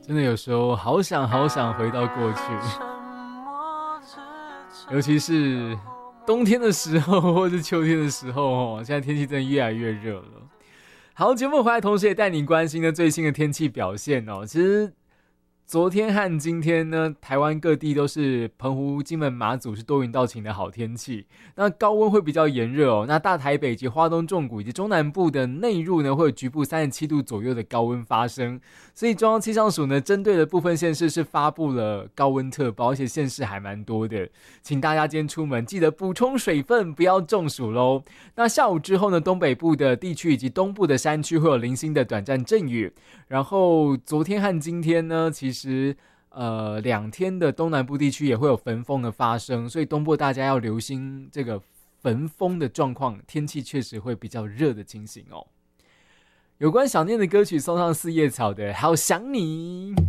真的有时候好想好想回到过去，尤其是冬天的时候或是秋天的时候，现在天气真的越来越热了。好，节目回来同时也带你关心的最新的天气表现哦。其实昨天和今天呢，台湾各地都是澎湖、金门、马祖是多云到晴的好天气。那高温会比较炎热哦。那大台北及花东纵谷以及中南部的内陆呢，会有局部37度左右的高温发生。所以中央气象署呢，针对的部分县市是发布了高温特报，而且县市还蛮多的。请大家今天出门记得补充水分，不要中暑咯。那下午之后呢，东北部的地区以及东部的山区会有零星的短暂阵雨。然后昨天和今天呢，其实2天的东南部地区也会有焚风的发生，所以东部大家要留心这个焚风的状况，天气确实会比较热的情形哦。有关想念的歌曲送上4叶草的《好想你》。